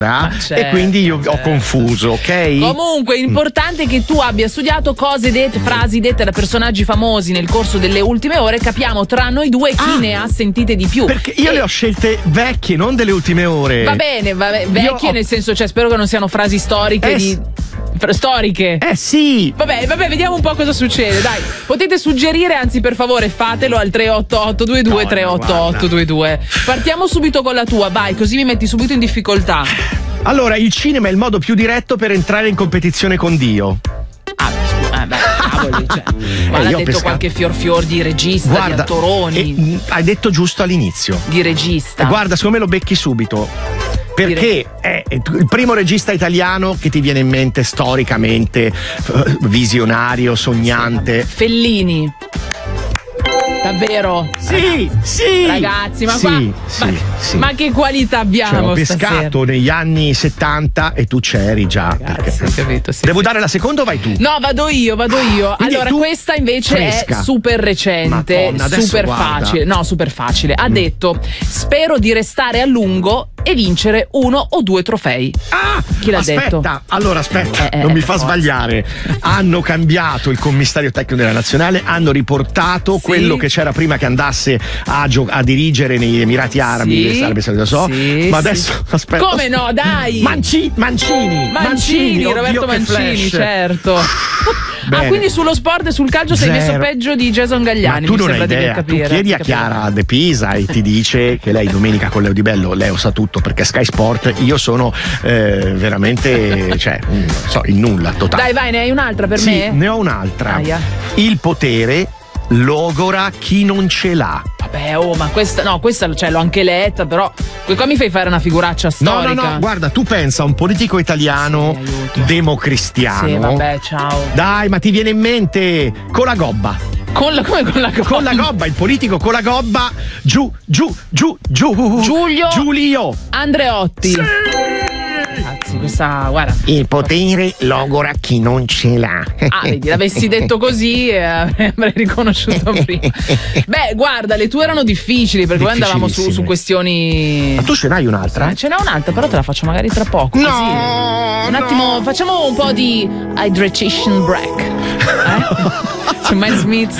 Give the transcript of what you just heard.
certo, e quindi io ho confuso, ok? Comunque, l'importante è che tu abbia studiato cose dette, frasi dette da personaggi famosi nel corso delle ultime ore. Capiamo tra noi due chi ne ha sentite di più. Perché io le ho scelte vecchie, non delle ultime ore. Va bene, vecchie nel senso, cioè spero che non siano frasi storiche storiche. Sì. Vabbè, vediamo un po' cosa succede. Dai, potete suggerire, anzi per favore fatelo al 38822 38822. Partiamo subito con la tua, vai, così mi metti subito in difficoltà. Allora, il cinema è il modo più diretto per entrare in competizione con Dio. Cavoli, cioè, ma l'ha detto qualche fior di regista, di attoroni. Hai detto giusto all'inizio. Di regista. Guarda, secondo me lo becchi subito. Perché è il primo regista italiano che ti viene in mente storicamente, visionario, sognante. Fellini. Davvero? Sì. Ragazzi, ma ma che qualità abbiamo? L'ho pescato negli anni 70 e tu c'eri già. Ragazzi, ho capito, sì. Devo dare la seconda o vai tu? No, vado io. Quindi allora, questa invece fresca. è super recente, Madonna, super facile. No, super facile. Ha detto: spero di restare a lungo e vincere 1 o 2 trofei. Chi l'ha detto? Allora aspetta, non mi fa sbagliare. Hanno cambiato il commissario tecnico della nazionale, hanno riportato quello che c'era prima che andasse a dirigere negli Emirati Arabi, ma adesso aspetta. Come no, dai! Mancini, Roberto Mancini, certo. Quindi sullo sport e sul calcio sei messo peggio di Jason Gagliani. Ma tu non hai idea, tu chiedi a Chiara De Pisa e ti dice che lei domenica con Leo Di Bello, Leo sa tutto perché Sky Sport, io sono veramente, cioè, non so, il nulla totale. Dai, vai, ne hai un'altra per me? Ne ho un'altra. Il potere logora chi non ce l'ha. Vabbè, ma questa cioè, l'ho anche letta, però qua mi fai fare una figuraccia storica. No, guarda, tu pensa a un politico italiano democristiano. Sì, vabbè, ciao. Dai, ma ti viene in mente Colagobba. Come con la gobba? Con la gobba, il politico con la gobba. Giulio Andreotti. Sì. Ragazzi, questa, guarda. Il potere logora chi non ce l'ha. Vedi, l'avessi detto così avrei riconosciuto prima. Beh, guarda, le tue erano difficili perché poi andavamo su questioni. Ma tu ce n'hai un'altra? Ce n'è un'altra, però te la faccio magari tra poco. No, così. Un attimo, facciamo un po' di hydration break. C'è Miles Smith